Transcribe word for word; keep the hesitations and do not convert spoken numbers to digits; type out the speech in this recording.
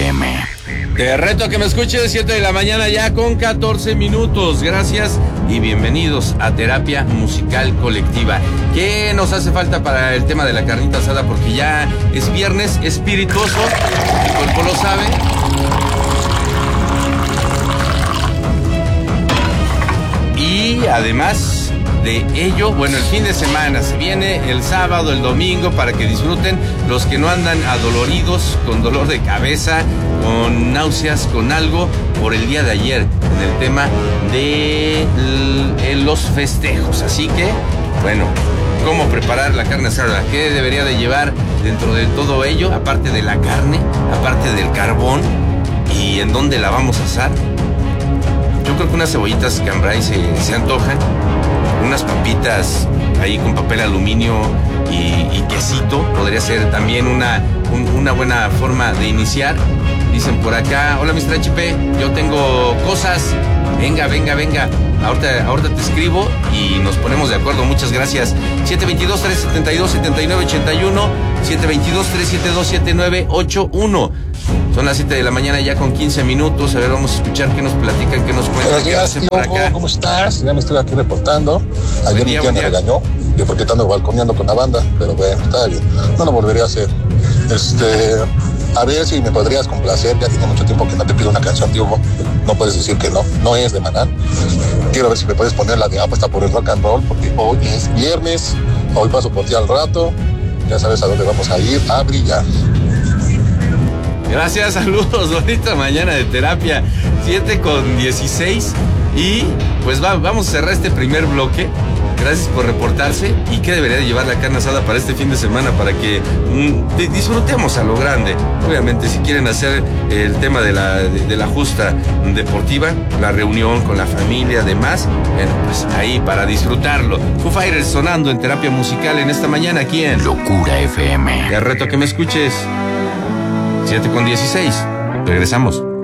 M. Te reto a que me escuches, siete de la mañana ya con catorce minutos. Gracias y bienvenidos a Terapia Musical Colectiva. ¿Qué nos hace falta para el tema de la carnita asada? Porque ya es viernes espirituoso, el cuerpo lo sabe. Y además de ello, bueno, el fin de semana se viene el sábado, el domingo, para que disfruten los que no andan adoloridos, con dolor de cabeza, con náuseas, con algo, por el día de ayer, en el tema de los festejos. Así que, bueno, ¿cómo preparar la carne asada? ¿Qué debería de llevar dentro de todo ello? Aparte de la carne, aparte del carbón, ¿y en dónde la vamos a asar? Yo creo que unas cebollitas cambray se, se antojan, unas papitas ahí con papel aluminio y, y quesito, podría ser también una, un, una buena forma de iniciar. Dicen por acá, hola mister H P, yo tengo cosas, venga, venga, venga, ahorita, ahorita te escribo y nos ponemos de acuerdo, muchas gracias. siete dos dos, tres siete dos, siete nueve ocho uno, siete dos dos, tres siete dos, siete nueve ocho uno. Son las siete de la mañana ya con quince minutos. A ver, vamos a escuchar qué nos platican, qué nos cuentan. Buenos días, tío, por acá. ¿Cómo estás? Ya me estoy aquí reportando. Ayer mi tía me regañó de por qué ando balconeando con la banda, pero bueno, está bien. No lo volveré a hacer. Este, a ver si me podrías complacer. Ya tiene mucho tiempo que no te pido una canción, tío. No puedes decir que no. No es de Maná. Quiero ver si me puedes poner la de apuesta por el rock and roll, porque hoy es viernes. Hoy paso por ti al rato. Ya sabes a dónde vamos a ir, a brillar. Gracias, saludos, bonita mañana de terapia, siete con dieciséis. Y pues va, vamos a cerrar este primer bloque. Gracias por reportarse. ¿Y qué debería de llevar la carne asada para este fin de semana? Para que mm, disfrutemos a lo grande. Obviamente, si quieren hacer el tema de la, de, de la justa deportiva, la reunión con la familia, además, bueno, pues ahí para disfrutarlo. Foo Fighters sonando en terapia musical en esta mañana aquí en Locura F M. Te reto a que me escuches. siete con dieciséis. Regresamos.